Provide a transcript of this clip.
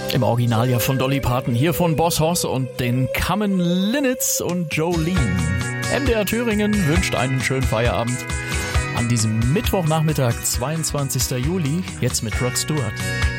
Im Original ja von Dolly Parton, hier von Boss Hoss und den Common Linnets und Jolene. MDR Thüringen wünscht einen schönen Feierabend an diesem Mittwochnachmittag, 22. Juli, jetzt mit Rod Stewart.